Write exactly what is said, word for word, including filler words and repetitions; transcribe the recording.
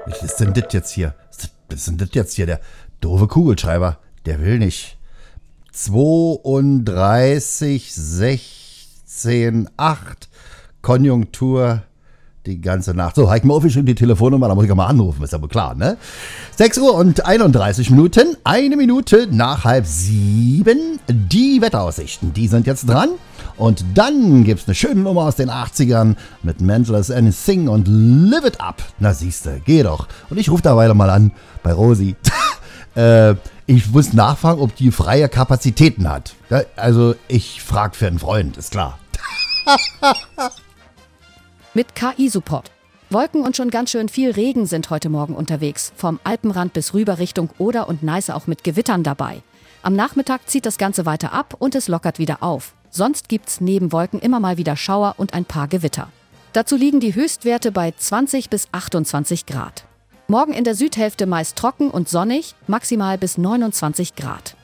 Was ist denn das jetzt hier? Was ist denn das jetzt hier? Der doofe Kugelschreiber. Der will nicht. zweiunddreißig, sechzehn, acht. Konjunktur. Die ganze Nacht. So, halt mal auf, ich die Telefonnummer, da muss ich ja mal anrufen, ist aber klar, ne? sechs Uhr und einunddreißig Minuten, eine Minute nach halb sieben. Die Wetteraussichten, die sind jetzt dran. Und dann gibt's eine schöne Nummer aus den achtzigern mit Mentalist Anything und Live It Up. Na siehste, geh doch. Und ich rufe da weiter mal an bei Rosi. äh, ich muss nachfragen, ob die freie Kapazitäten hat. Also, ich frag für einen Freund, ist klar. Mit K I-Support. Wolken und schon ganz schön viel Regen sind heute Morgen unterwegs. Vom Alpenrand bis rüber Richtung Oder und Neiße auch mit Gewittern dabei. Am Nachmittag zieht das Ganze weiter ab und es lockert wieder auf. Sonst gibt's neben Wolken immer mal wieder Schauer und ein paar Gewitter. Dazu liegen die Höchstwerte bei zwanzig bis achtundzwanzig Grad. Morgen in der Südhälfte meist trocken und sonnig, maximal bis neunundzwanzig Grad.